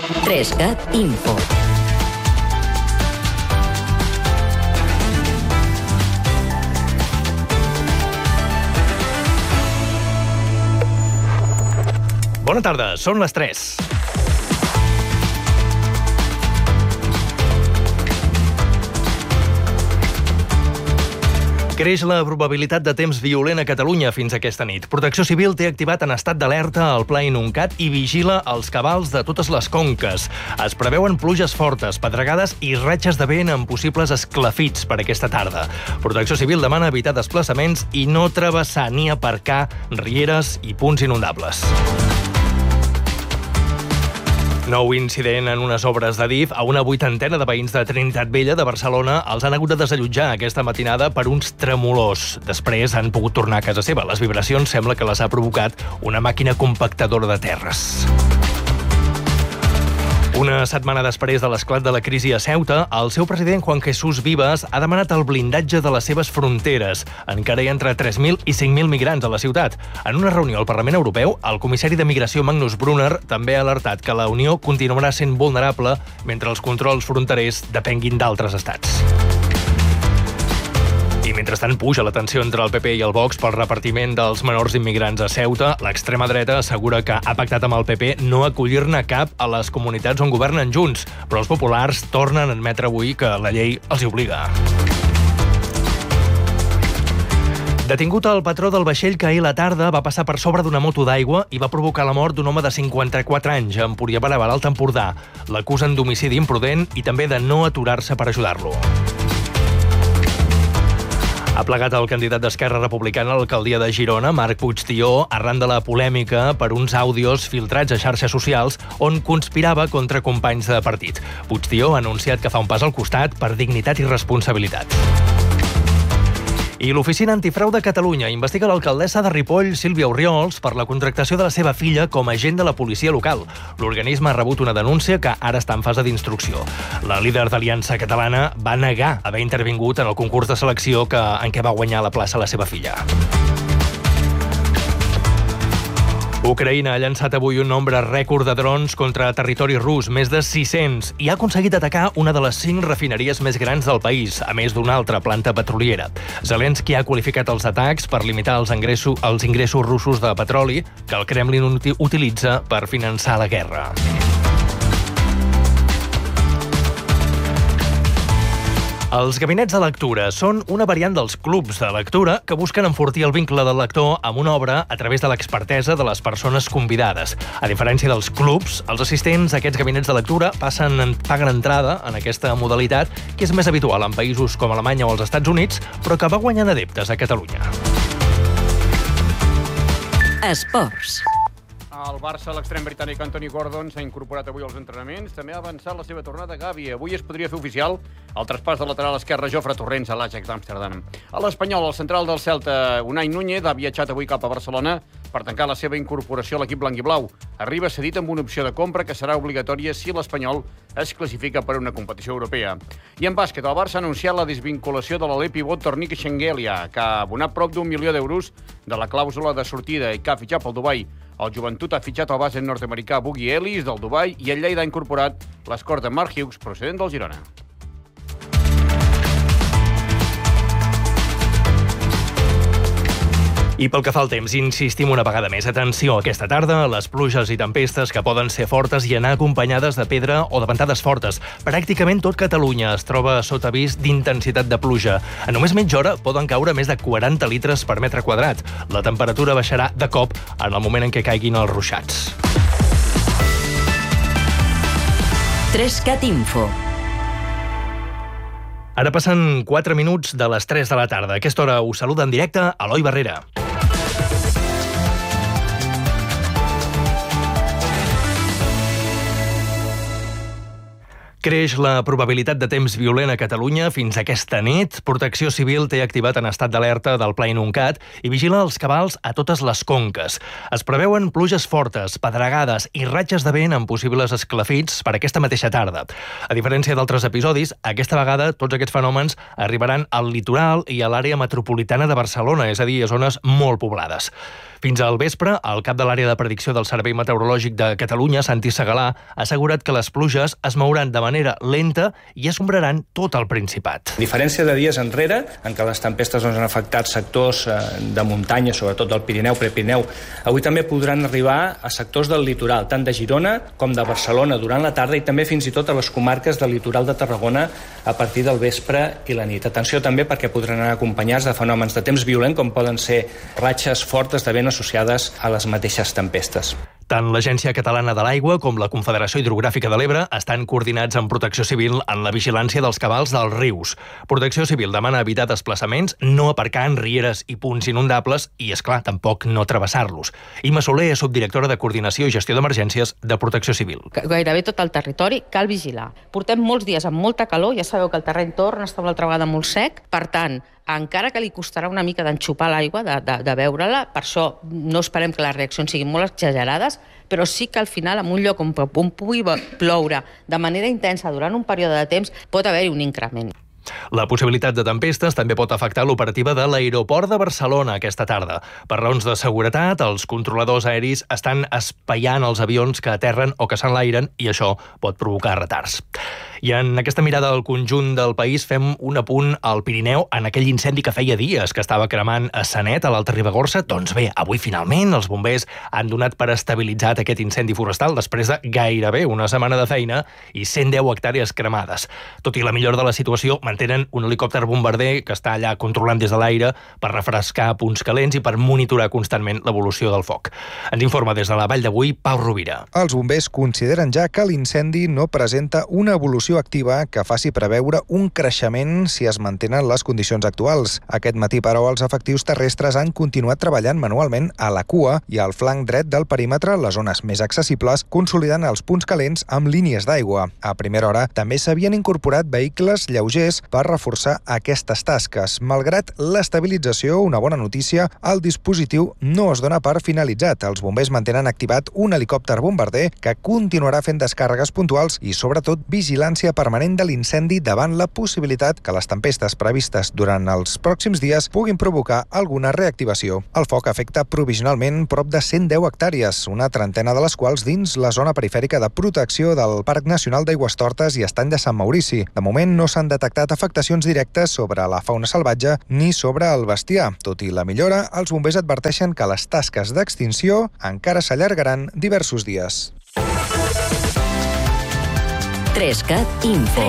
3CAT Info. Bona tarda, són les 3. Creix la probabilitat de temps violent a Catalunya fins aquesta nit. Protecció Civil té activat en estat d'alerta el Pla Inuncat i vigila els cabals de totes les conques. Es preveuen pluges fortes, pedregades i ratxes de vent amb possibles esclafits per aquesta tarda. Protecció Civil demana evitar desplaçaments i no travessar ni aparcar rieres i punts inundables. Nou incident en unes obres d'Adif. A una vuitantena de veïns de Trinitat Vella de Barcelona els han hagut de desallotjar aquesta matinada per uns tremolors. Després han pogut tornar a casa seva. Les vibracions sembla que les ha provocat una màquina compactadora de terres. Una setmana després de l'esclat de la crisi a Ceuta, el seu president Juan Jesús Vivas ha demanat el blindatge de les seves fronteres. Encara hi ha entre 3.000 i 5.000 migrants a la ciutat. En una reunió al Parlament Europeu, el comissari de Migració Magnus Brunner també ha alertat que la Unió continuarà sent vulnerable mentre els controls fronterers depenguin d'altres estats. I mentrestant puja la tensió entre el PP i el Vox pel repartiment dels menors immigrants a Ceuta. L'extrema dreta assegura que ha pactat amb el PP no acollir-ne cap a les comunitats on governen junts, però els populars tornen a admetre avui que la llei els hi obliga. Detingut el patró del vaixell que ahir a la tarda va passar per sobre d'una moto d'aigua i va provocar la mort d'un home de 54 anys a Empuriabarabal, Alt Empordà. L'acusen d'homicidi imprudent i també de no aturar-se per ajudar-lo. Ha plegat el candidat d'Esquerra Republicana a l'alcaldia de Girona, Marc Puigtió, arran de la polèmica per uns àudios filtrats a xarxes socials on conspirava contra companys de partit. Puigtió ha anunciat que fa un pas al costat per dignitat i responsabilitat. I l'Oficina Antifrau de Catalunya investiga l'alcaldessa de Ripoll, Sílvia Orriols, per la contractació de la seva filla com a agent de la policia local. L'organisme ha rebut una denúncia que ara està en fase d'instrucció. La líder d'Aliança Catalana va negar haver intervingut en el concurs de selecció en què va guanyar la plaça la seva filla. Ucraïna ha llançat avui un nombre rècord de drons contra territori rus, més de 600, i ha aconseguit atacar una de les 5 refineries més grans del país, a més d'una altra planta petroliera. Zelensky ha qualificat els atacs per limitar els ingressos russos de petroli que el Kremlin utilitza per finançar la guerra. Els gabinets de lectura són una variant dels clubs de lectura que busquen enfortir el vincle del lector amb una obra a través de l'expertesa de les persones convidades. A diferència dels clubs, els assistents a aquests gabinets de lectura paguen entrada en aquesta modalitat, que és més habitual en països com Alemanya o els Estats Units, però que va guanyant adeptes a Catalunya. Esports. Al Barça, l'extrem britànic Anthony Gordon s'ha incorporat avui als entrenaments. També ha avançat la seva tornada a Gavi. Avui es podria fer oficial el traspàs de lateral esquerre Jofre Torrents a l'Ajax d'Amsterdam. A l'Espanyol, el central del Celta, Unai Núñez, ha viatjat avui cap a Barcelona per tancar la seva incorporació a l'equip blanc i blau. Arriba cedit amb una opció de compra que serà obligatòria si l'Espanyol es classifica per una competició europea. I en bàsquet, el Barça ha anunciat la desvinculació de l'alè pivot Tornik Shengelia, que ha abonat prop d'1 milió d'euros de la clàusula de sortida i que ha fitxat pel Dubai. El Joventut ha fitxat el base nord-americà Boogie Ellis del Dubai i el Lleida ha incorporat l'escort de Mark Hughes procedent del Girona. I pel que fa al temps, insistim una vegada més. Atenció aquesta tarda a les pluges i tempestes que poden ser fortes i anar acompanyades de pedra o de ventades fortes. Pràcticament tot Catalunya es troba sota avís d'intensitat de pluja. En només mitja hora poden caure més de 40 litres per metre quadrat. La temperatura baixarà de cop en el moment en què caiguin els ruixats. 3CAT Info. Ara passen 4 minuts de les 3 de la tarda. A aquesta hora us saluda en directe Eloi Barrera. Creix la probabilitat de temps violent a Catalunya fins aquesta nit. Protecció Civil té activat en estat d'alerta del Pla Inuncat i vigila els cabals a totes les conques. Es preveuen pluges fortes, pedregades i ratxes de vent amb possibles esclafits per aquesta mateixa tarda. A diferència d'altres episodis, aquesta vegada tots aquests fenòmens arribaran al litoral i a l'àrea metropolitana de Barcelona, és a dir, a zones molt poblades. Fins al vespre, el cap de l'àrea de predicció del Servei Meteorològic de Catalunya, Santi Segalà, ha assegurat que les pluges es mouran de manera lenta i escombraran tot el Principat. A diferència de dies enrere, en què les tempestes han afectat sectors de muntanya, sobretot del Pirineu, Prepirineu, avui també podran arribar a sectors del litoral, tant de Girona com de Barcelona durant la tarda i també fins i tot a les comarques del litoral de Tarragona a partir del vespre i la nit. Atenció també perquè podran anar acompanyats de fenòmens de temps violent com poden ser ratxes fortes de vent associades a les mateixes tempestes. Tant l'Agència Catalana de l'Aigua com la Confederació Hidrogràfica de l'Ebre estan coordinats amb Protecció Civil en la vigilància dels cabals dels rius. Protecció Civil demana evitar desplaçaments, no aparcar en rieres i punts inundables i, esclar, tampoc no travessar-los. Imma Soler és subdirectora de Coordinació i Gestió d'Emergències de Protecció Civil. Gairebé tot el territori cal vigilar. Portem molts dies amb molta calor, ja sabeu que el terreny torna a estar una altra vegada molt sec, per tant, encara que li costarà una mica d'enxupar l'aigua, de beure-la, per això no esperem que les reaccions siguin molt exagerades, però sí que al final, en un lloc on pugui ploure de manera intensa durant un període de temps, pot haver-hi un increment. La possibilitat de tempestes també pot afectar l'operativa de l'aeroport de Barcelona aquesta tarda. Per raons de seguretat, els controladors aeris estan espaiant els avions que aterren o que s'enlairen i això pot provocar retards. I en aquesta mirada al conjunt del país fem un apunt al Pirineu en aquell incendi que feia dies que estava cremant a Sanet, a l'Alta Ribagorça. Doncs bé, avui finalment els bombers han donat per estabilitzat aquest incendi forestal després de gairebé una setmana de feina i 110 hectàrees cremades. Tot i la millora de la situació, mantenen un helicòpter bombarder que està allà controlant des de l'aire per refrescar punts calents i per monitorar constantment l'evolució del foc. Ens informa des de la Vall d'Avui, Pau Rovira. Els bombers consideren ja que l'incendi no presenta una evolució activa que faci preveure un creixement si es mantenen les condicions actuals. Aquest matí, però, els efectius terrestres han continuat treballant manualment a la cua i al flanc dret del perímetre, les zones més accessibles, consolidant els punts calents amb línies d'aigua. A primera hora també s'havien incorporat vehicles lleugers per reforçar aquestes tasques. Malgrat l'estabilització, una bona notícia, el dispositiu no es dona per finalitzat. Els bombers mantenen activat un helicòpter bombarder que continuarà fent descàrregues puntuals i, sobretot, vigilància permanent de l'incendi davant la possibilitat que les tempestes previstes durant els pròxims dies puguin provocar alguna reactivació. El foc afecta provisionalment prop de 110 hectàrees, una trentena de les quals dins la zona perifèrica de protecció del Parc Nacional d'Aigüestortes i Estany de Sant Maurici. De moment no s'han detectat afectacions directes sobre la fauna salvatge ni sobre el bestiar. Tot i la millora, els bombers adverteixen que les tasques d'extinció encara s'allargaran diversos dies. 3CAT Info.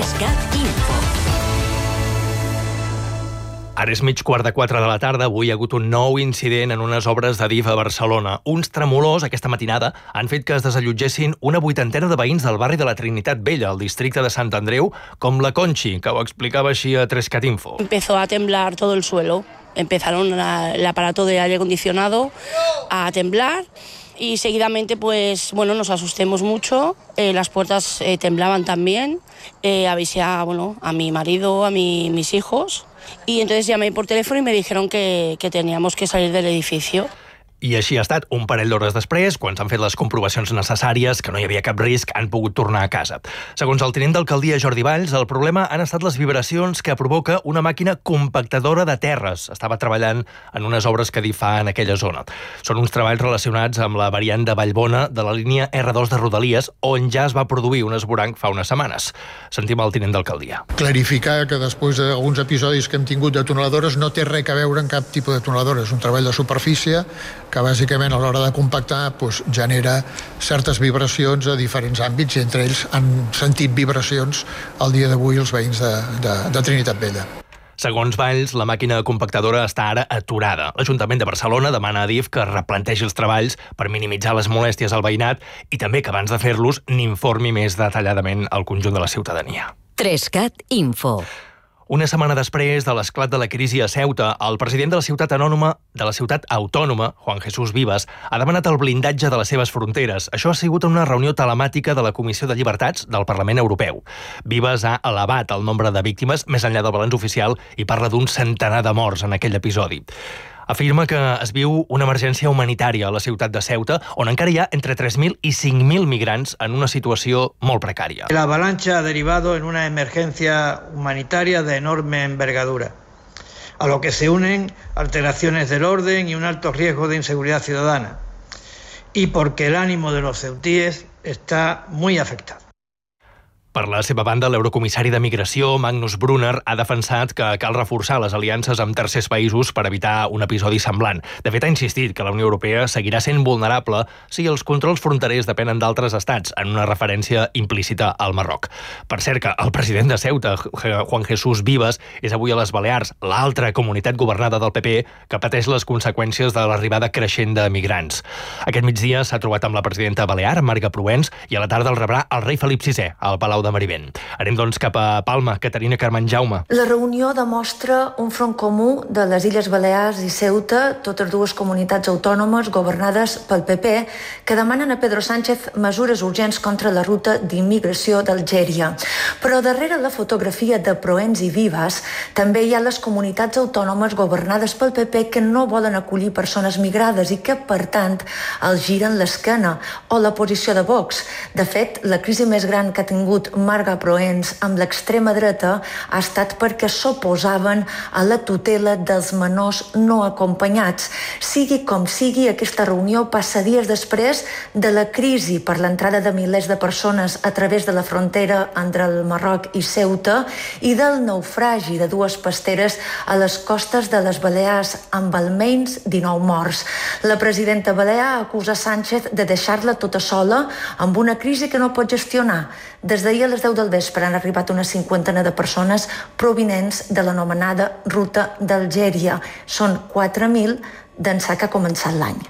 Ara és 3:45 de la tarda. Avui hi ha hagut un nou incident en unes obres de DIF a Barcelona. Uns tremolors aquesta matinada han fet que es desallotgessin una 80ena de veïns del barri de la Trinitat Vella, al districte de Sant Andreu, com la Conchi, que ho explicava així a 3CAT Info. Empezó a temblar todo el suelo. Empezaron el aparato de aire acondicionado a temblar y seguidamente nos asustemos mucho, las puertas temblaban también, avisé a mi marido, a mis hijos y entonces llamé por teléfono y me dijeron que teníamos que salir del edificio. I així ha estat. Un parell d'hores després, quan s'han fet les comprovacions necessàries, que no hi havia cap risc, han pogut tornar a casa. Segons el tinent d'alcaldia Jordi Valls, el problema han estat les vibracions que provoca una màquina compactadora de terres. Estava treballant en unes obres que DIF fa en aquella zona. Són uns treballs relacionats amb la variant de Vallbona de la línia R2 de Rodalies, on ja es va produir un esvoranc fa unes setmanes. Sentim el tinent d'alcaldia. Clarificar que després d'alguns episodis que hem tingut de tuneladores no té res a veure amb cap tipus de tuneladora. És un treball de superfície que bàsicament a l'hora de compactar genera certes vibracions a diferents àmbits i entre ells han sentit vibracions al dia d'avui els veïns de Trinitat Vella. Segons Valls, la màquina compactadora està ara aturada. L'Ajuntament de Barcelona demana a DIF que replantegi els treballs per minimitzar les molèsties al veïnat i també que abans de fer-los n'informi més detalladament al conjunt de la ciutadania. 3CAT Info. Una setmana després de l'esclat de la crisi a Ceuta, el president de la ciutat autònoma, Juan Jesús Vivas, ha demanat el blindatge de les seves fronteres. Això ha sigut en una reunió telemàtica de la Comissió de Llibertats del Parlament Europeu. Vivas ha elevat el nombre de víctimes més enllà del balanç oficial i parla d'un centenar de morts en aquell episodi. Afirma que es viu una emergència humanitària a la ciutat de Ceuta, on encara hi ha entre 3.000 i 5.000 migrants en una situació molt precària. La avalancha ha derivado en una emergencia humanitaria de enorme envergadura, a lo que se unen alteraciones del orden y un alto riesgo de inseguridad ciudadana, y porque el ánimo de los ceutíes está muy afectado. Per la seva banda, l'eurocomissari de Migració, Magnus Brunner, ha defensat que cal reforçar les aliances amb tercers països per evitar un episodi semblant. De fet, ha insistit que la Unió Europea seguirà sent vulnerable si els controls fronterers depenen d'altres estats, en una referència implícita al Marroc. Per cert, que el president de Ceuta, Juan Jesús Vivas, és avui a les Balears, l'altra comunitat governada del PP que pateix les conseqüències de l'arribada creixent de migrants. Aquest migdia s'ha trobat amb la presidenta balear, Marga Proens, i a la tarda el rebrà el rei Felip VI al Palau de Marivent. Anem, doncs, cap a Palma. Caterina Carmen Jaume. La reunió demostra un front comú de les Illes Balears i Ceuta, totes dues comunitats autònomes governades pel PP, que demanen a Pedro Sánchez mesures urgents contra la ruta d'immigració d'Algèria. Però darrere la fotografia de Proens i Vivas també hi ha les comunitats autònomes governades pel PP que no volen acollir persones migrades i que, per tant, els giren l'esquena, o la posició de Vox. De fet, la crisi més gran que ha tingut Marga Proens amb l'extrema dreta ha estat perquè s'oposaven a la tutela dels menors no acompanyats. Sigui com sigui, aquesta reunió passa dies després de la crisi per l'entrada de milers de persones a través de la frontera entre el Marroc i Ceuta i del naufragi de dues pasteres a les costes de les Balears amb almenys 19 morts. La presidenta balear acusa Sánchez de deixar-la tota sola amb una crisi que no pot gestionar. Des d'ahir a les 10 del vespre han arribat una cinquantena de persones provinents de l'anomenada ruta d'Algèria. Són 4.000 d'ençà que ha començat l'any.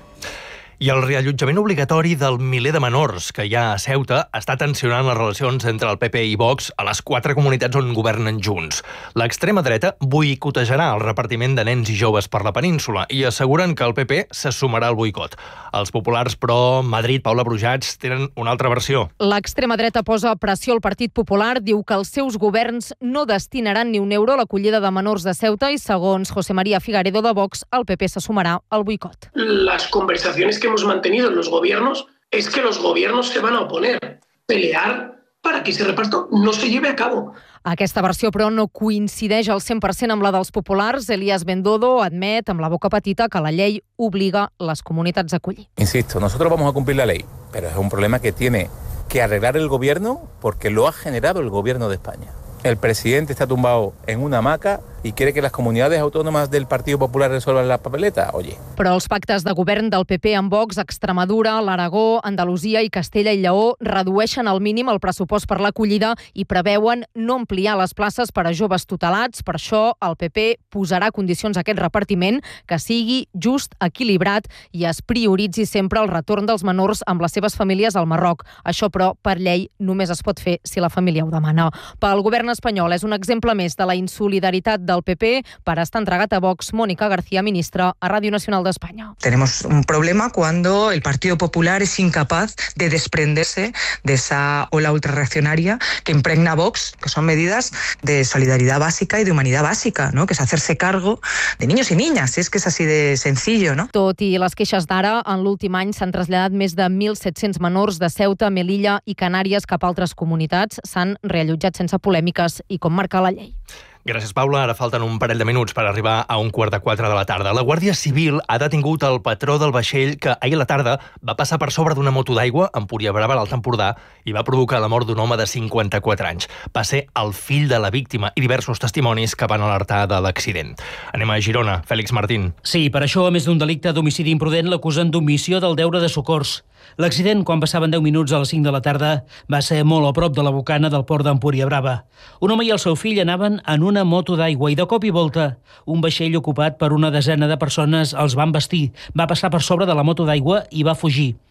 I el reallotjament obligatori del miler de menors que hi ha a Ceuta està tensionant les relacions entre el PP i Vox a les 4 comunitats on governen junts. L'extrema dreta boicotejarà el repartiment de nens i joves per la península i asseguren que el PP se sumarà al boicot. Els populars, però, Madrid, Paula Brujats, tenen una altra versió. L'extrema dreta posa pressió al Partit Popular, diu que els seus governs no destinaran ni un euro a l'acollida de menors de Ceuta i, segons José María Figaredo de Vox, el PP se sumarà al boicot. Las conversaciones que hemos mantenido en los gobiernos es que los gobiernos se van a oponer, pelear para que ese reparto no se lleve a cabo. Aquesta versió, però, no coincideix al 100% amb la dels populars. Elías Bendodo admet, amb la boca petita, que la llei obliga les comunitats a acollir. Insisto, nosotros vamos a cumplir la ley, pero es un problema que tiene que arreglar el gobierno porque lo ha generado el gobierno de España. El presidente está tumbado en una hamaca i quiere que les comunitats autònomes del Partit Popular resolvan la papeleta, oye. Però els pactes de govern del PP amb Vox, Extremadura, l'Aragó, Andalusia i Castella i Lleó redueixen al mínim el pressupost per l'acollida i preveuen no ampliar les places per a joves tutelats. Per això el PP posarà condicions a aquest repartiment que sigui just, equilibrat i es prioritzi sempre el retorn dels menors amb les seves famílies al Marroc. Això, però, per llei només es pot fer si la família ho demana. Pel govern espanyol és un exemple més de la insolidaritat del PP para estar entregat a Vox. Mónica García, ministra a Radio Nacional de España. Tenemos un problema cuando el Partido Popular es incapaz de desprenderse de esa ola ultrarreaccionaria que impregna Vox, que son medidas de solidaridad básica y de humanidad básica, ¿no? Que es hacerse cargo de niños y niñas, es que es así de sencillo, ¿no? Tot i les queixes d'ara, en l'últim any s'han traslladat més de 1.700 menors de Ceuta, Melilla i Canàries cap a altres comunitats. S'han reallotjat sense polèmiques i com marca la llei. Gràcies, Paula. Ara falten un parell de minuts per arribar a 3:15 de la tarda. La Guàrdia Civil ha detingut el patró del vaixell que ahir a la tarda va passar per sobre d'una moto d'aigua a Empúria Brava, a l'Alt Empordà, i va provocar la mort d'un home de 54 anys. Va ser el fill de la víctima i diversos testimonis que van alertar de l'accident. Anem a Girona. Fèlix Martín. Sí, per això, a més d'un delicte d'homicidi imprudent, l'acusen d'omissió del deure de socors. L'accident, quan passaven 10 minuts a les 5 de la tarda, va ser molt a prop de la bocana del port d'Empúria Brava. Un home i el seu fill anaven en una moto d'aigua i de cop i volta un vaixell ocupat per una desena de persones els va embestir. Va passar per sobre de la moto d'aigua i va fugir.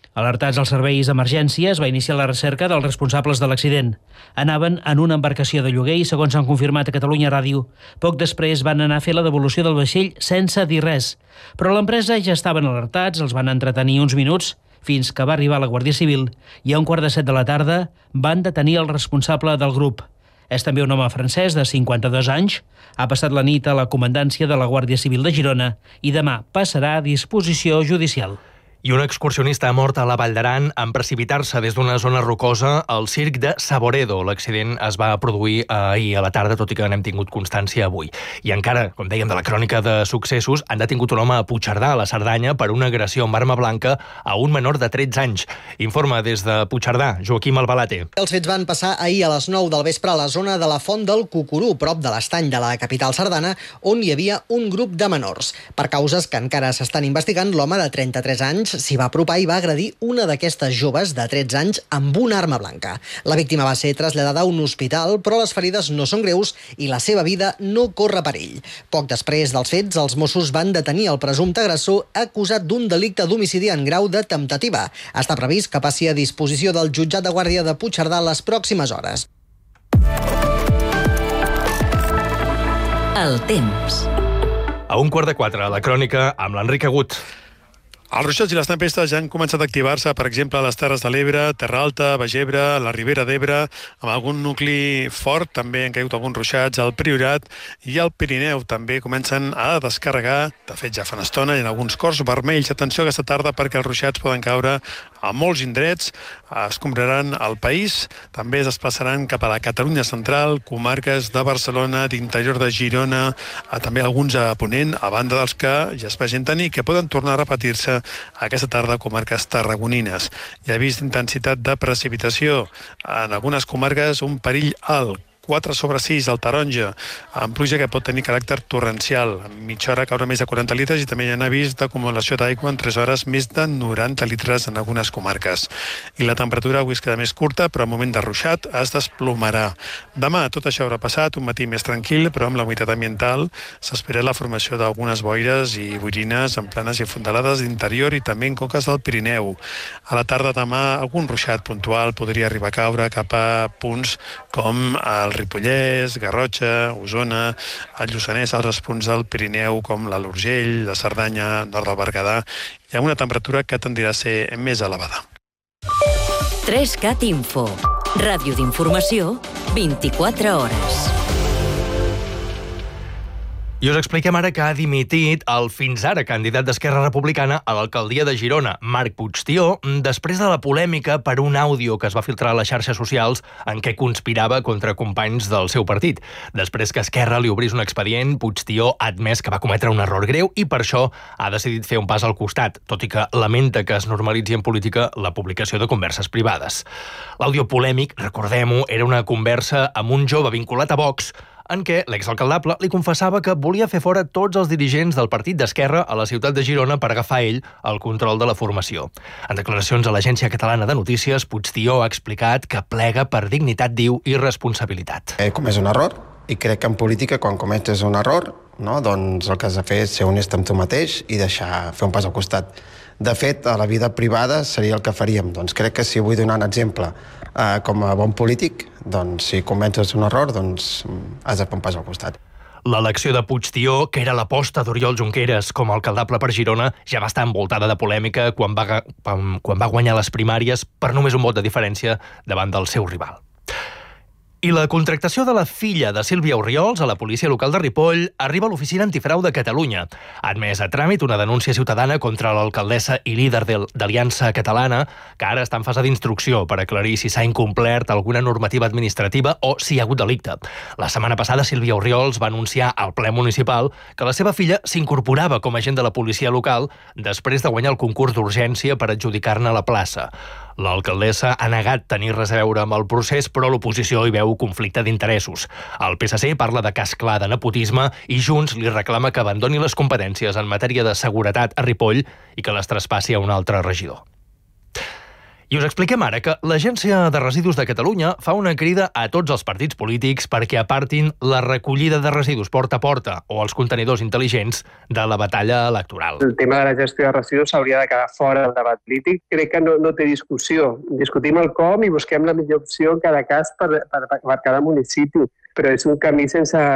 Alertats als serveis d'emergència, es va iniciar la recerca dels responsables de l'accident. Anaven en una embarcació de lloguer i, segons han confirmat a Catalunya Ràdio, poc després van anar a fer la devolució del vaixell sense dir res. Però l'empresa ja estaven alertats, els van entretenir uns minuts, fins que va arribar la Guàrdia Civil i a 6:45 de la tarda van detenir el responsable del grup. És també un home francès de 52 anys, ha passat la nit a la comandància de la Guàrdia Civil de Girona i demà passarà a disposició judicial. I un excursionista ha mort a la Vall d'Aran en precipitar-se des d'una zona rocosa al circ de Saboredo. L'accident es va produir ahir a la tarda, tot i que n'hem tingut constància avui. I encara, com dèiem, de la crònica de successos, han detingut un home a Puigcerdà, a la Cerdanya, per una agressió amb arma blanca a un menor de 13 anys. Informa des de Puigcerdà, Joaquim Albalate. Els fets van passar ahir a les 9 del vespre a la zona de la Font del Cucurú, prop de l'estany de la capital sardana, on hi havia un grup de menors. Per causes que encara s'estan investigant, l'home de 33 anys s'hi va apropar i va agredir una d'aquestes joves de 13 anys amb una arma blanca. La víctima va ser traslladada a un hospital, però les ferides no són greus i la seva vida no corre perill. Poc després dels fets, els Mossos van detenir el presumpte agressor acusat d'un delicte d'homicidi en grau de temptativa. Està previst que passi a disposició del jutjat de guàrdia de Puigcerdà les pròximes hores. El temps. A 3:15, la crònica amb l'Enric Agut. Els ruixats i les tempestes ja han començat a activar-se, per exemple, a les Terres de l'Ebre, Terra Alta, Baix Ebre, la Ribera d'Ebre, amb algun nucli fort, també han caigut alguns ruixats al Priorat i al Pirineu també comencen a descarregar, de fet ja fa una estona, i en alguns cors vermells. Atenció aquesta tarda perquè els ruixats poden caure a molts indrets, escombraran el país, també es desplaçaran cap a la Catalunya central, comarques de Barcelona, d'interior de Girona, també alguns a Ponent, a banda dels que ja es presenten i que poden tornar a repetir-se aquesta tarda a comarques tarragonines. Hi ha vist intensitat de precipitació en algunes comarques, un perill alt. 4/6 al Taronja, amb pluja que pot tenir caràcter torrencial. En mitja hora caure més de 40 litres i també hi ha avís d'acumulació d'aigua en 3 hores més de 90 litres en algunes comarques. I la temperatura avui es queda més curta, però al moment de ruixat es desplomarà. Demà tot això haurà passat, un matí més tranquil, però amb la humitat ambiental s'espera la formació d'algunes boires i boirines en planes i fondalades d'interior i també en conques del Pirineu. A la tarda demà algun ruixat puntual podria arribar a caure cap a punts com el Ripollès, Garrotxa, Osona, el Lluçanès, altres punts del Pirineu com l'Alt Urgell, la Cerdanya, nord del Berguedà, i amb una temperatura que tendirà a ser més elevada. 3CAT Info. Ràdio d'informació, 24 hores. I us expliquem ara que ha dimitit el fins ara candidat d'Esquerra Republicana a l'alcaldia de Girona, Marc Puigtió, després de la polèmica per un àudio que es va filtrar a les xarxes socials en què conspirava contra companys del seu partit. Després que Esquerra li obrís un expedient, Puigtió ha admès que va cometre un error greu i per això ha decidit fer un pas al costat, tot i que lamenta que es normalitzi en política la publicació de converses privades. L'àudio polèmic, recordem-ho, era una conversa amb un jove vinculat a Vox en què l'exalcaldable li confessava que volia fer fora tots els dirigents del partit d'Esquerra a la ciutat de Girona per agafar ell el control de la formació. En declaracions a l'Agència Catalana de Notícies, Puigtió ha explicat que plega per dignitat, diu, i responsabilitat. He comès un error i crec que en política, quan cometes un error, doncs el que has de fer és ser honest amb tu mateix i deixar fer un pas al costat. De fet, a la vida privada seria el que faríem. Doncs crec que si vull donar un exemple com a bon polític, doncs si cometes un error, doncs has de fer un pas al costat. L'elecció de Puigtió, que era l'aposta d'Oriol Junqueras com a alcaldable per Girona, ja va estar envoltada de polèmica quan va guanyar les primàries per només un vot de diferència davant del seu rival. I la contractació de la filla de Sílvia Orriols a la policia local de Ripoll arriba a l'Oficina Antifrau de Catalunya. Ha admès a tràmit una denúncia ciutadana contra l'alcaldessa i líder d'Aliança Catalana, que ara està en fase d'instrucció per aclarir si s'ha incomplert alguna normativa administrativa o si hi ha hagut delicte. La setmana passada, Sílvia Orriols va anunciar al ple municipal que la seva filla s'incorporava com a agent de la policia local després de guanyar el concurs d'urgència per adjudicar-ne la plaça. L'alcaldessa ha negat tenir res a veure amb el procés, però l'oposició hi veu conflicte d'interessos. El PSC parla de cas clar de nepotisme i Junts li reclama que abandoni les competències en matèria de seguretat a Ripoll i que les traspassi a un altre regidor. I us expliquem ara que l'Agència de Residus de Catalunya fa una crida a tots els partits polítics perquè apartin la recollida de residus porta a porta o els contenidors intel·ligents de la batalla electoral. El tema de la gestió de residus s'hauria de quedar fora del debat polític. Crec que no té discussió. Discutim el com i busquem la millor opció en cada cas per cada municipi, però és un camí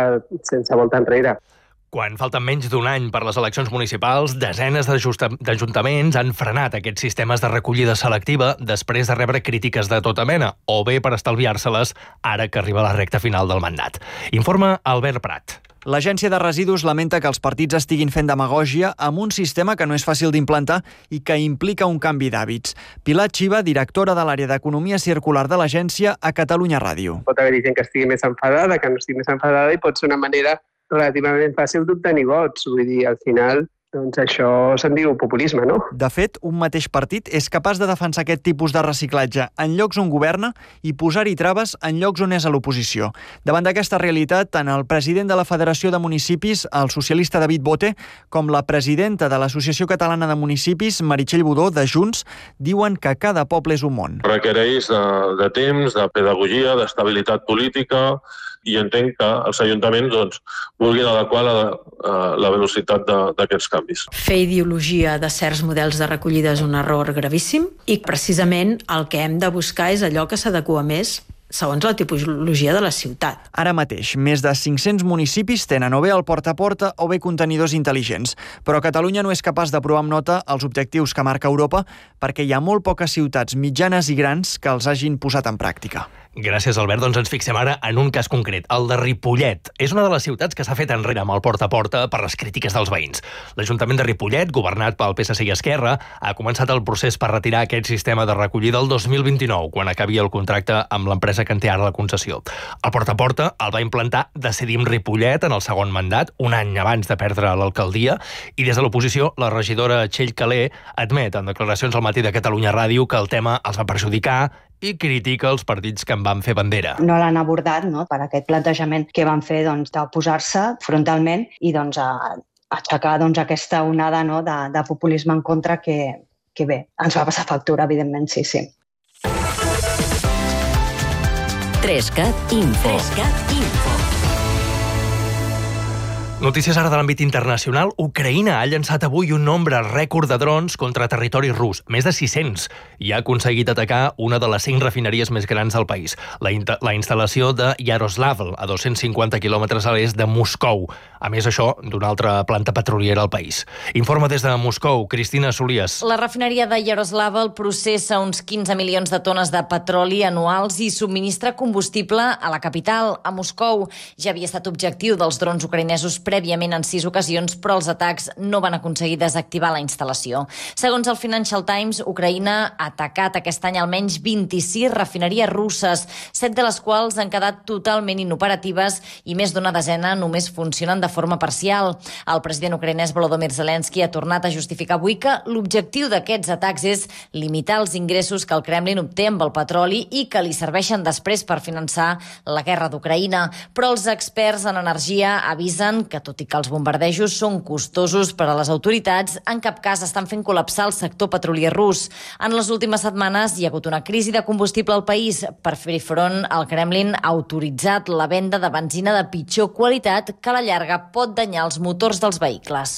sense volta enrere. Quan falten menys d'un any per les eleccions municipals, desenes d'ajuntaments han frenat aquests sistemes de recollida selectiva després de rebre crítiques de tota mena, o bé per estalviar-se-les ara que arriba la recta final del mandat. Informa Albert Prat. L'Agència de Residus lamenta que els partits estiguin fent demagògia amb un sistema que no és fàcil d'implantar i que implica un canvi d'hàbits. Pilar Xiva, directora de l'àrea d'Economia Circular de l'agència a Catalunya Ràdio. Pot haver-hi gent que estigui més enfadada, que no estigui més enfadada, i pot ser una manera relativament fàcil d'obtenir vots. Vull dir, al final, doncs això se'n diu populisme, no? De fet, un mateix partit és capaç de defensar aquest tipus de reciclatge en llocs on governa i posar-hi traves en llocs on és a l'oposició. Davant d'aquesta realitat, tant el president de la Federació de Municipis, el socialista David Bote, com la presidenta de l'Associació Catalana de Municipis, Meritxell Budó, de Junts, diuen que cada poble és un món. Requereix de temps, de pedagogia, d'estabilitat política, i entenc que els ajuntaments vulguin adequar la velocitat d'aquests canvis. Fer ideologia de certs models de recollida és un error gravíssim i precisament el que hem de buscar és allò que s'adequa més segons la tipologia de la ciutat. Ara mateix, més de 500 municipis tenen o bé el porta a porta o bé contenidors intel·ligents, però Catalunya no és capaç d'aprovar amb nota els objectius que marca Europa perquè hi ha molt poques ciutats mitjanes i grans que els hagin posat en pràctica. Gràcies, Albert. Doncs ens fixem ara en un cas concret, el de Ripollet. És una de les ciutats que s'ha fet enrere amb el porta a porta per les crítiques dels veïns. L'Ajuntament de Ripollet, governat pel PSC i Esquerra, ha començat el procés per retirar aquest sistema de recollida el 2029, quan acabi el contracte amb l'empresa que en té ara la concessió. El porta a porta el va implantar Decidim Ripollet en el segon mandat, un any abans de perdre l'alcaldia, i des de l'oposició, la regidora Txell Calé admet en declaracions al Matí de Catalunya Ràdio que el tema els va perjudicar i critica els partits que en van fer bandera. No l'han abordat, no?, per aquest plantejament que van fer d'oposar-se frontalment i aixecar aquesta onada, no?, de populisme en contra que bé, ens va passar factura, evidentment, sí. 3CAT Info. Notícies ara de l'àmbit internacional. Ucraïna ha llançat avui un nombre rècord de drons contra territori rus, més de 600, i ha aconseguit atacar una de les 5 refineries més grans del país, la instal·lació de Yaroslavl, a 250 quilòmetres a l'est de Moscou. A més, això, d'una altra planta petroliera al país. Informa des de Moscou, Cristina Solies. La refineria de Yaroslavl processa uns 15 milions de tones de petroli anuals i subministra combustible a la capital, a Moscou. Ja havia estat objectiu dels drons ucraïnesos prèviament en 6 ocasions, però els atacs no van aconseguir desactivar la instal·lació. Segons el Financial Times, Ucraïna ha atacat aquest any almenys 26 refineries russes, 7 de les quals han quedat totalment inoperatives i més d'una desena només funcionen de forma parcial. El president ucraïnès Volodymyr Zelensky ha tornat a justificar avui que l'objectiu d'aquests atacs és limitar els ingressos que el Kremlin obté amb el petroli i que li serveixen després per finançar la guerra d'Ucraïna. Però els experts en energia avisen que, tot i que els bombardejos són costosos per a les autoritats, en cap cas estan fent col·lapsar el sector petrolier rus. En les últimes setmanes hi ha hagut una crisi de combustible al país. Per fer front, el Kremlin ha autoritzat la venda de benzina de pitjor qualitat que a la llarga pot danyar els motors dels vehicles.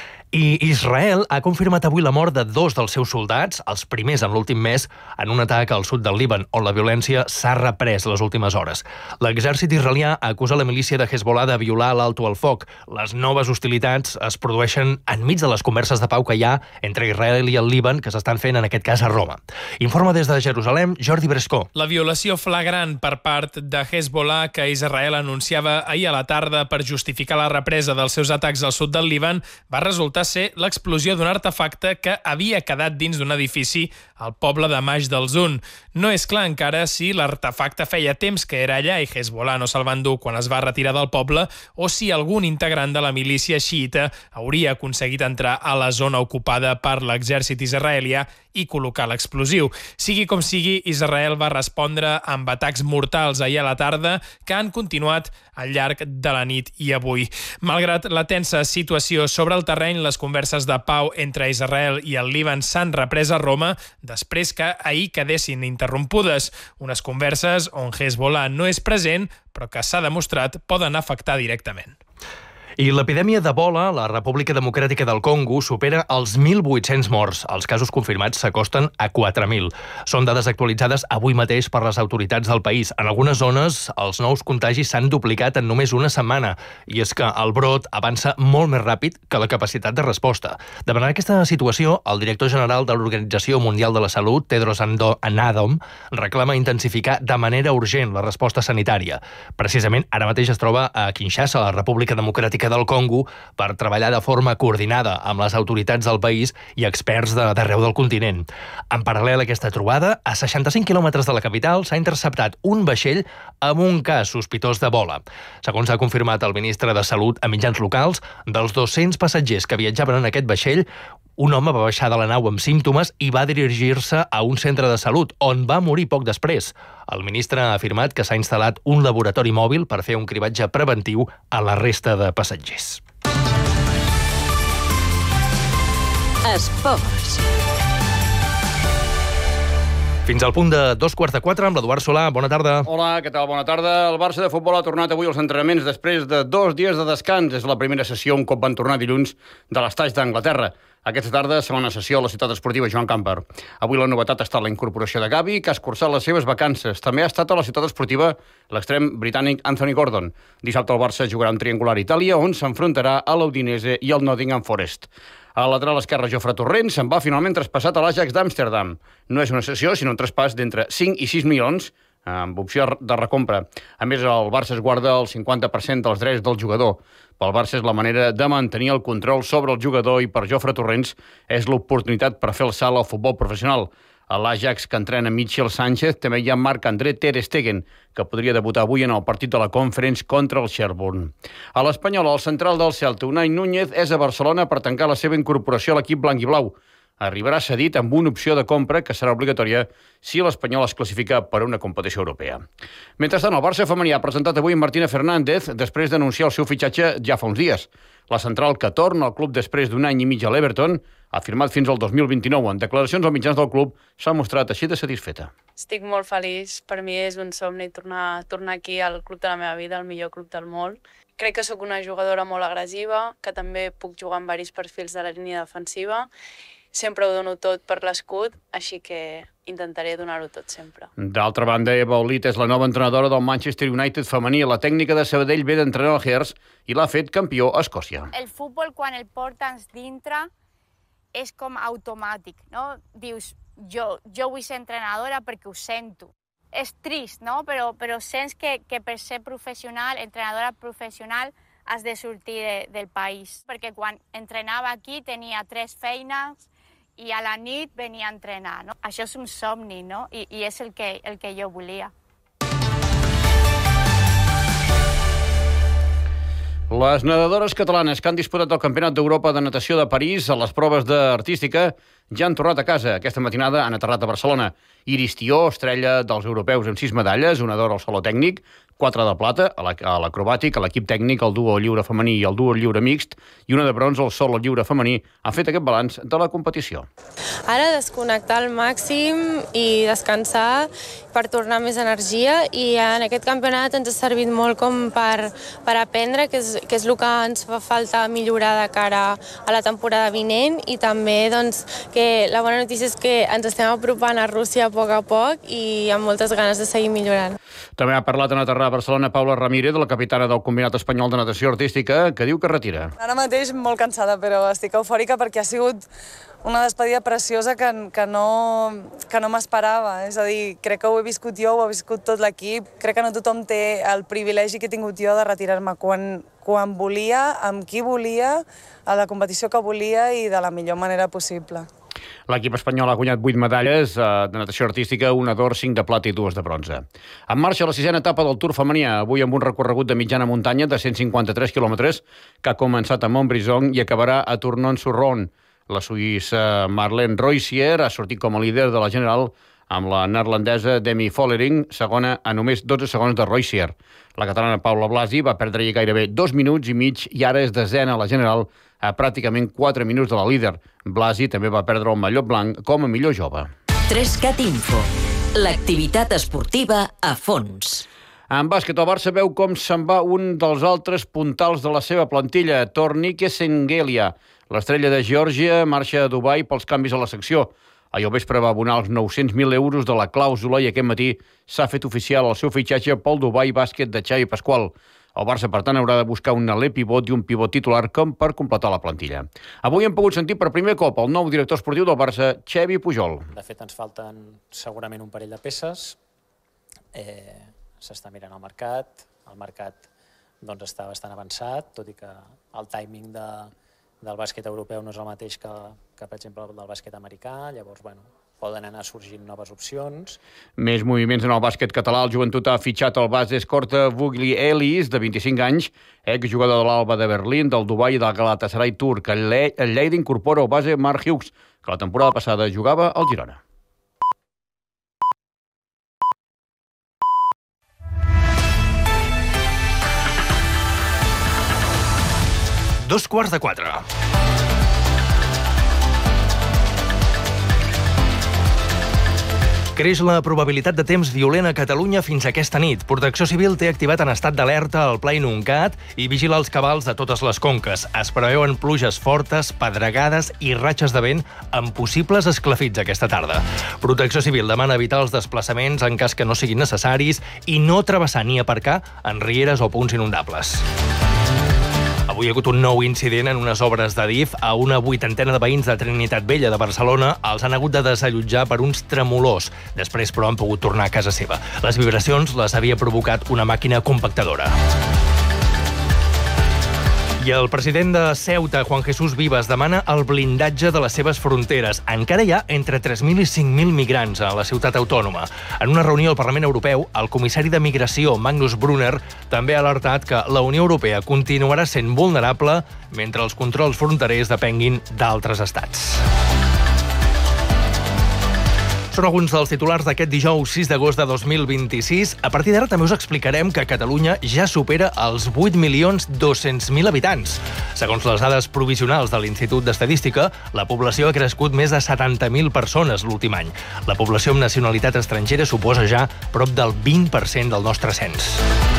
I Israel ha confirmat avui la mort de 2 dels seus soldats, els primers en l'últim mes, en un atac al sud del Líban, on la violència s'ha reprès les últimes hores. L'exèrcit israelià acusa la milícia de Hezbollah de violar l'alto al foc. Les noves hostilitats es produeixen enmig de les converses de pau que hi ha entre Israel i el Líban, que s'estan fent en aquest cas a Roma. Informa des de Jerusalem, Jordi Brescó. La violació flagrant per part de Hezbollah que Israel anunciava ahir a la tarda per justificar la represa dels seus atacs al sud del Líban va resultar ser l'explosió d'un artefacte que havia quedat dins d'un edifici al poble de Maix del Zun. No és clar encara si l'artefacte feia temps que era allà i Hezbollah no se'l va endur quan es va retirar del poble o si algun integrant de la milícia xiïta hauria aconseguit entrar a la zona ocupada per l'exèrcit israelià i col·locar l'explosiu. Sigui com sigui, Israel va respondre amb atacs mortals ahir a la tarda que han continuat al llarg de la nit i avui. Malgrat la tensa situació sobre el terreny, les converses de pau entre Israel i el Líban s'han reprès a Roma després que ahir quedessin interrompudes. Unes converses on Hezbollah no és present, però que s'ha demostrat poden afectar directament. I l'epidèmia d'Ebola a la República Democràtica del Congo supera els 1.800 morts. Els casos confirmats s'acosten a 4.000. Són dades actualitzades avui mateix per les autoritats del país. En algunes zones, els nous contagis s'han duplicat en només una setmana. I és que el brot avança molt més ràpid que la capacitat de resposta. Davant aquesta situació, el director general de l'Organització Mundial de la Salut, Tedros Adhanom, reclama intensificar de manera urgent la resposta sanitària. Precisament, ara mateix es troba a Kinshasa, la República Democràtica del Congo, per treballar de forma coordinada amb les autoritats del país i experts d'arreu del continent. En paral·lel a aquesta trobada, a 65 quilòmetres de la capital s'ha interceptat un vaixell amb un cas sospitós d'Ebola. Segons ha confirmat el ministre de Salut a mitjans locals, dels 200 passatgers que viatjaven en aquest vaixell, un home va baixar de la nau amb símptomes i va dirigir-se a un centre de salut, on va morir poc després. El ministre ha afirmat que s'ha instal·lat un laboratori mòbil per fer un cribatge preventiu a la resta de passatgers. Esports. Fins al punt de 3:45 amb l'Eduard Solà. Bona tarda. Hola, què tal? Bona tarda. El Barça de futbol ha tornat avui als entrenaments després de 2 dies de descans. És la primera sessió un cop van tornar dilluns de l'Estaix d'Anglaterra. Aquesta tarda, segona sessió a la ciutat esportiva Joan Camper. Avui la novetat ha estat la incorporació de Gavi, que ha escurçat les seves vacances. També ha estat a la ciutat esportiva l'extrem britànic Anthony Gordon. Dissabte el Barça jugarà un triangular a Itàlia, on s'enfrontarà a l'Udinese i el Nottingham Forest. Al lateral esquerre, Jofre Torrent se'n va finalment traspassat a l'Ajax d'Amsterdam. No és una cessió, sinó un traspàs d'entre 5 i 6 milions, amb opció de recompra. A més, el Barça es guarda el 50% dels drets del jugador. Pel Barça és la manera de mantenir el control sobre el jugador i per Jofre Torrents és l'oportunitat per fer el salt al futbol professional. A l'Ajax, que entrena Michel Sánchez, també hi ha Marc-André Ter Stegen, que podria debutar avui en el partit de la Conference contra el Sherborne. A l'Espanyol, el central del Celta, Unai Núñez, és a Barcelona per tancar la seva incorporació a l'equip blanc i blau. Arribarà cedit amb una opció de compra que serà obligatòria si l'Espanyol es classifica per a una competició europea. Mentrestant, el Barça femení ha presentat avui Martina Fernández després d'anunciar el seu fitxatge ja fa uns dies. La central, que torna al club després d'un any i mig a l'Everton, ha firmat fins al 2029. En declaracions als mitjans del club s'ha mostrat així de satisfeta. Estic molt feliç. Per mi és un somni tornar aquí al club de la meva vida, el millor club del món. Crec que sóc una jugadora molt agressiva, que també puc jugar en diversos perfils de la línia defensiva. Sempre ho dono tot per l'escut, així que intentaré donar-ho tot sempre. D'altra banda, Eva Olit és la nova entrenadora del Manchester United femení. La tècnica de Sabadell ve d'entrenar el Hearts i l'ha fet campió a Escòcia. El futbol, quan el portes dintre, és com automàtic, no? Dius, jo vull ser entrenadora perquè ho sento. És trist, no? Però sents que per ser professional, entrenadora professional, has de sortir del país. Perquè quan entrenava aquí tenia 3 feines i a la nit venia a entrenar, no? Això és un somni, no? I és el que jo volia. Les nedadores catalanes que han disputat el Campionat d'Europa de Natació de París a les proves d'artística ja han tornat a casa. Aquesta matinada han aterrat a Barcelona. Iris Tió, estrella dels europeus amb 6 medalles, una d'or al saló tècnic, 4 de plata a l'acrobàtic, a l'equip tècnic, el duo lliure femení i el duo lliure mixt, i una de bronze al solo lliure femení. Han fet aquest balanç de la competició. Ara desconnectar al màxim i descansar per tornar més energia, i en aquest campionat ens ha servit molt com per aprendre, que és el que ens fa falta millorar de cara a la temporada vinent, i també doncs, que la bona notícia és que ens estem apropant a Rússia a poc i amb moltes ganes de seguir millorant. També ha parlat en aterrar a Barcelona Paula Ramírez, la capitana del Combinat Espanyol de Natació Artística, que diu que retira. Ara mateix molt cansada, però estic eufòrica perquè ha sigut una despedida preciosa que no m'esperava. És a dir, crec que ho he viscut jo, ho ha viscut tot l'equip. Crec que no tothom té el privilegi que he tingut jo de retirar-me quan volia, amb qui volia, a la competició que volia i de la millor manera possible. L'equip espanyol ha guanyat 8 medalles de natació artística, una d'or, 5 de plata i 2 de bronze. En marxa la 6a etapa del Tour femení, avui amb un recorregut de mitjana muntanya de 153 quilòmetres que ha començat a Montbrison i acabarà a Tournon-sur-Rhône. La suïssa Marlene Reusier ha sortit com a líder de la general amb la neerlandesa Demi Vollering, segona a només 12 segons de Reusier. La catalana Paula Blasi va perdre gairebé 2 minuts i mig i ara és desena a la general a pràcticament 4 minuts de la líder. Blasi també va perdre el mallot blanc com a millor jove. 3CAT Info. L'activitat esportiva a fons. En bàsquet, el Barça veu com se'n va un dels altres puntals de la seva plantilla, Tornike Sengelia. L'estrella de Geòrgia marxa a Dubai pels canvis a la secció. Ahir al vespre va abonar els 900.000 euros de la clàusula i aquest matí s'ha fet oficial el seu fitxatge pel Dubai Bàsquet de Xavi Pasqual. El Barça, per tant, haurà de buscar un alè pivot i un pivot titular com per completar la plantilla. Avui hem pogut sentir per primer cop el nou director esportiu del Barça, Xavi Pujol. De fet, ens falten segurament un parell de peces. S'està mirant el mercat. El mercat doncs, està bastant avançat, tot i que el timing del bàsquet europeu no és el mateix que per exemple, del bàsquet americà. Llavors, poden anar sorgint noves opcions. Més moviments en el bàsquet català. El Joventut ha fitxat el base escorta Vugli Ellis, de 25 anys, exjugador de l'Alba de Berlín, del Dubai i del Galatasaray turc. El Lleida incorpora el base Marc Hughes, que la temporada passada jugava al Girona. Dos quarts de 4. Creix la probabilitat de temps violent a Catalunya fins aquesta nit. Protecció Civil té activat en estat d'alerta el Pla Inuncat i vigila els cabals de totes les conques. Es preveuen pluges fortes, pedregades i ratxes de vent amb possibles esclafits aquesta tarda. Protecció Civil demana evitar els desplaçaments en cas que no siguin necessaris i no travessar ni aparcar en rieres o punts inundables. Avui hi ha hagut un nou incident en unes obres de DIF. A una 80ena de veïns de Trinitat Vella de Barcelona els han hagut de desallotjar per uns tremolors. Després, però, han pogut tornar a casa seva. Les vibracions les havia provocat una màquina compactadora. I el president de Ceuta, Juan Jesús Vivas, demana el blindatge de les seves fronteres. Encara hi ha entre 3.000 i 5.000 migrants a la ciutat autònoma. En una reunió al Parlament Europeu, el comissari de Migració, Magnus Brunner, també ha alertat que la Unió Europea continuarà sent vulnerable mentre els controls fronterers depenguin d'altres estats. Són alguns dels titulars d'aquest dijous 6 d'agost de 2026. A partir d'ara també us explicarem que Catalunya ja supera els 8.200.000 habitants. Segons les dades provisionals de l'Institut d'Estadística, la població ha crescut més de 70.000 persones l'últim any. La població amb nacionalitat estrangera suposa ja prop del 20% del nostre cens.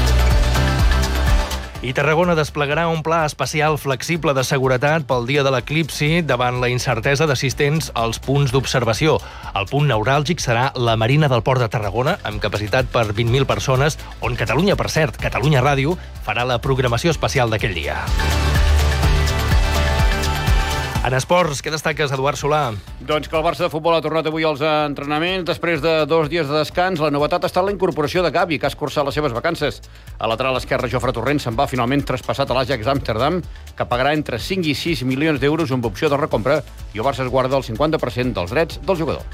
I Tarragona desplegarà un pla especial flexible de seguretat pel dia de l'eclipsi davant la incertesa d'assistents als punts d'observació. El punt neuràlgic serà la Marina del Port de Tarragona, amb capacitat per 20.000 persones, on Catalunya, per cert, Catalunya Ràdio, farà la programació especial d'aquell dia. En esports, què destaques, Eduard Solà? Doncs que el Barça de futbol ha tornat avui als entrenaments després de 2 dies de descans. La novetat ha estat la incorporació de Gavi, que ha escurçat les seves vacances. El lateral esquerre Jofre Torrent se'n va finalment traspassat a l'Ajax Amsterdam, que pagarà entre 5 i 6 milions d'euros amb opció de recompra, i el Barça es guarda el 50% dels drets del jugador.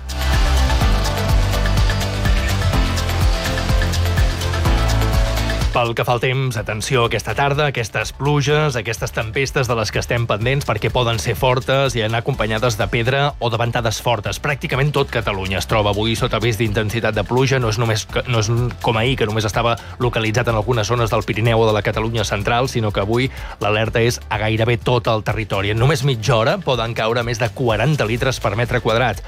Pel que fa al temps, atenció aquesta tarda, aquestes pluges, aquestes tempestes de les que estem pendents perquè poden ser fortes i anar acompanyades de pedra o de ventades fortes. Pràcticament tot Catalunya es troba avui sota avís d'intensitat de pluja. No és com ahir, que només estava localitzat en algunes zones del Pirineu o de la Catalunya central, sinó que avui l'alerta és a gairebé tot el territori. En només mitja hora poden caure més de 40 litres per metre quadrat.